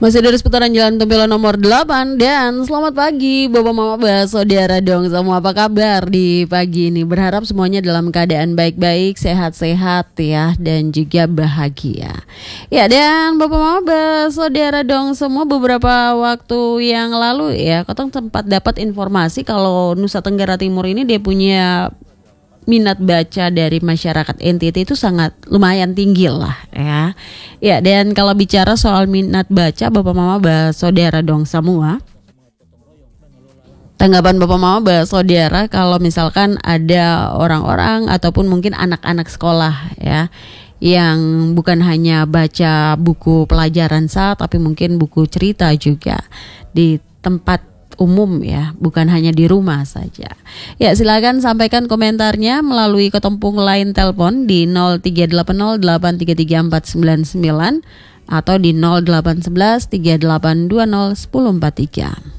Masih dari seputaran Jalan Tempelo nomor 8. Dan selamat pagi Bapak Mama Saudara dong. Semua apa kabar di pagi ini? Berharap semuanya dalam keadaan baik-baik, sehat-sehat ya, dan juga bahagia. Ya, dan Bapak Mama Saudara dong, semua beberapa waktu yang lalu ya, Kotong sempat dapat informasi kalau Nusa Tenggara Timur ini dia punya minat baca dari masyarakat NTT itu sangat lumayan tinggi lah ya. Ya, dan kalau bicara soal minat baca Bapak Mama Saudara dong semua, tanggapan Bapak Mama Saudara kalau misalkan ada orang-orang ataupun mungkin anak-anak sekolah ya yang bukan hanya baca buku pelajaran tapi mungkin buku cerita juga di tempat umum ya, bukan hanya di rumah saja. Ya, silakan sampaikan komentarnya melalui ketempung line telepon di 0380833499 atau di 0811 3820 1043.